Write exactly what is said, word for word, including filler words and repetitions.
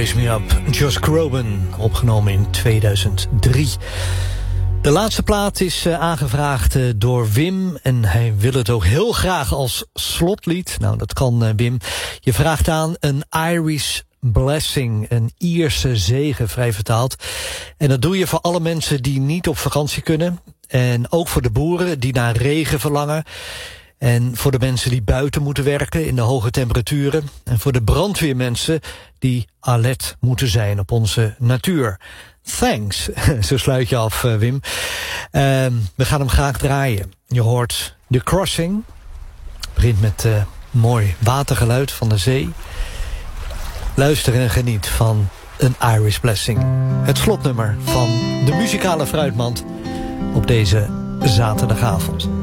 Raise Me Up, Josh Groban, opgenomen in tweeduizend drie. De laatste plaat is uh, aangevraagd uh, door Wim en hij wil het ook heel graag als slotlied. Nou, dat kan uh, Wim. Je vraagt aan een Irish Blessing, een Ierse zegen, vrij vertaald. En dat doe je voor alle mensen die niet op vakantie kunnen. En ook voor de boeren die naar regen verlangen. En voor de mensen die buiten moeten werken in de hoge temperaturen. En voor de brandweermensen die alert moeten zijn op onze natuur. Thanks, zo sluit je af, Wim. Uh, we gaan hem graag draaien. Je hoort The Crossing. Het begint met uh, mooi watergeluid van de zee. Luister en geniet van een Irish Blessing. Het slotnummer van de muzikale fruitmand op deze zaterdagavond.